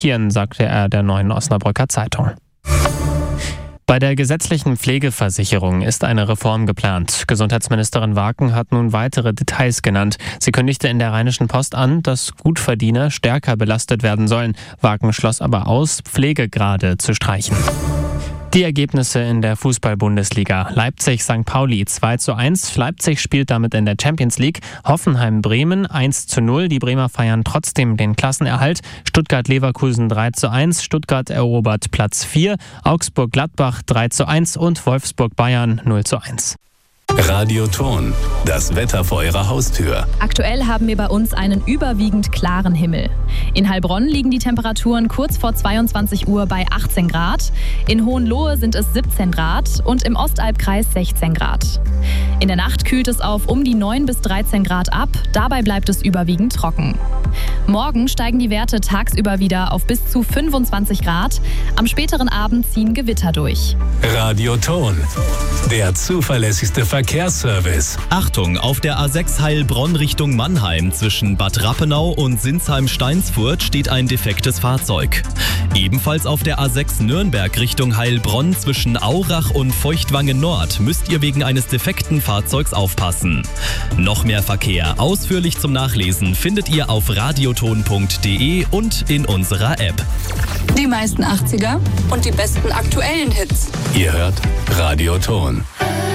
sagte er der Neuen Osnabrücker Zeitung. Bei der gesetzlichen Pflegeversicherung ist eine Reform geplant. Gesundheitsministerin Waken hat nun weitere Details genannt. Sie kündigte in der Rheinischen Post an, dass Gutverdiener stärker belastet werden sollen. Waken schloss aber aus, Pflegegrade zu streichen. Die Ergebnisse in der Fußball-Bundesliga. Leipzig-St. Pauli 2:1. Leipzig spielt damit in der Champions League. Hoffenheim-Bremen 1:0. Die Bremer feiern trotzdem den Klassenerhalt. Stuttgart-Leverkusen 3:1. Stuttgart erobert Platz 4. Augsburg-Gladbach 3:1 und Wolfsburg-Bayern 0:1. Radioton, das Wetter vor Ihrer Haustür. Aktuell haben wir bei uns einen überwiegend klaren Himmel. In Heilbronn liegen die Temperaturen kurz vor 22 Uhr bei 18 Grad. In Hohenlohe sind es 17 Grad und im Ostalbkreis 16 Grad. In der Nacht kühlt es auf um die 9 bis 13 Grad ab. Dabei bleibt es überwiegend trocken. Morgen steigen die Werte tagsüber wieder auf bis zu 25 Grad. Am späteren Abend ziehen Gewitter durch. Radioton, der zuverlässigste Verkehrsservice. Achtung, auf der A6 Heilbronn Richtung Mannheim zwischen Bad Rappenau und Sinsheim-Steinsfurt steht ein defektes Fahrzeug. Ebenfalls auf der A6 Nürnberg Richtung Heilbronn zwischen Aurach und Feuchtwangen Nord müsst ihr wegen eines defekten Fahrzeugs aufpassen. Noch mehr Verkehr ausführlich zum Nachlesen findet ihr auf radioton.de und in unserer App. Die meisten 80er und die besten aktuellen Hits. Ihr hört Radioton.